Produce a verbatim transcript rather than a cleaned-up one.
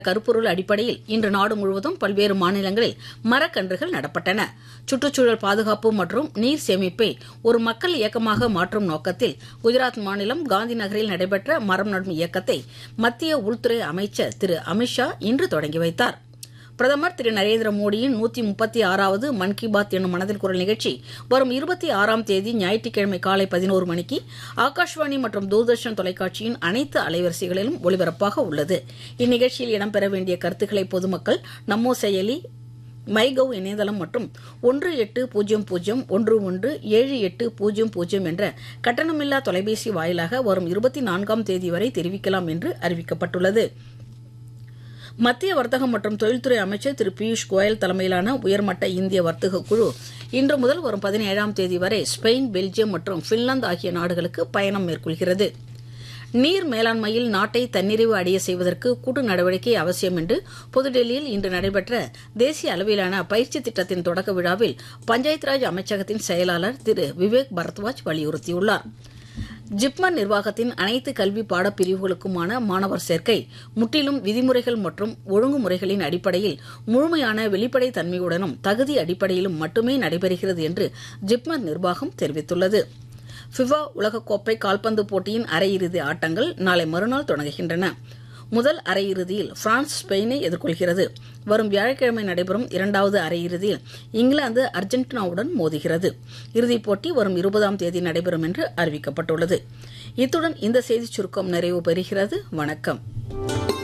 கருப்பொருள் அடிப்படையில் இன்று நாடு முழுவதும் பல்வேறு மாநிலங்களில் மரக்கன்றுகள் நடப்பட்டன. சுற்றுச்சூழல் பாதுகாப்பு மற்றும் நீர் சேமிப்பை ஒரு மக்கள் இயக்கமாக மாற்றும் நோக்கத்தில் குஜராத் மாநிலம் காந்தி நகரில் நடைபெற்ற மரம் நடும் இயக்கத்தை மத்திய உள்துறை அமைச்சர் திரு அமித்ஷா இன்று தொடங்கி வைத்தார். பிரதமர் திரு நரேந்திர மோடியின் நூத்தி முப்பத்தி ஆறாவது மன் கி பாத் என்னும் மனதில் குரல் நிகழ்ச்சி வரும் இருபத்தி ஆறாம் தேதி ஞாயிற்றுக்கிழமை காலை பதினோரு மணிக்கு ஆகாஷ்வாணி மற்றும் தூர்தர்ஷன் தொலைக்காட்சியின் அனைத்து அலைவரிசைகளிலும் ஒலிபரப்பாக உள்ளது. இந்நிகழ்ச்சியில் இடம்பெற வேண்டிய கருத்துக்களை பொதுமக்கள் நமோ செயலி, மைகவ் இணையதளம் மற்றும் ஒன்று எட்டு பூஜ்ஜியம் பூஜ்ஜியம் ஒன்று ஒன்று ஏழு எட்டு பூஜ்ஜியம் பூஜ்ஜியம் என்ற கட்டணமில்லா தொலைபேசி வாயிலாக வரும் இருபத்தி நான்காம் தேதி வரை தெரிவிக்கலாம் என்று அறிவிக்கப்பட்டுள்ளது. மத்திய வர்த்தகம் மற்றும் தொழில்துறை அமைச்சர் திரு பியூஷ் கோயல் தலைமையிலான உயர்மட்ட இந்திய வர்த்தக குழு இன்று முதல் வரும் பதினேழாம் தேதி வரை ஸ்பெயின், பெல்ஜியம் மற்றும் பின்லாந்து ஆகிய நாடுகளுக்கு பயணம் மேற்கொள்கிறது. நீர் மேலாண்மையில் நாட்டை தன்னிறைவு அடைய செய்வதற்கு கூட்டு நடவடிக்கை அவசியம் என்று புதுடெல்லியில் இன்று நடைபெற்ற தேசிய அளவிலான பயிற்சி திட்டத்தின் தொடக்க விழாவில் பஞ்சாயத் ராஜ் அமைச்சகத்தின் செயலாளர் திரு விவேக் பரத்வாஜ் வலியுறுத்தியுள்ளார். ஜிப்மர் நிர்வாகத்தின் அனைத்து கல்வி பாடப்பிரிவுகளுக்குமான மாணவர் சேர்க்கை முற்றிலும் விதிமுறைகள் மற்றும் ஒழுங்குமுறைகளின் அடிப்படையில் முழுமையான வெளிப்படைத் தன்மையுடனும் தகுதி அடிப்படையிலும் மட்டுமே நடைபெறுகிறது என்று ஜிப்மர் நிர்வாகம் தெரிவித்துள்ளது. ஃபிஃபா உலகக்கோப்பை கால்பந்து போட்டியின் அரையிறுதி ஆட்டங்கள் நாளை மறுநாள் தொடங்குகின்றன. முதல் அரையிறுதியில் பிரான்ஸ் ஸ்பெயினை எதிர்கொள்கிறது. வரும் வியாழக்கிழமை நடைபெறும் இரண்டாவது அரையிறுதியில் இங்கிலாந்து அர்ஜென்டினாவுடன் மோதுகிறது. இறுதிப் போட்டி வரும் இருபதாம் தேதி நடைபெறும் என்று அறிவிக்கப்பட்டுள்ளது. இத்துடன் இந்த செய்திச் சுருக்கம் நிறைவு பெறுகிறது. வணக்கம்.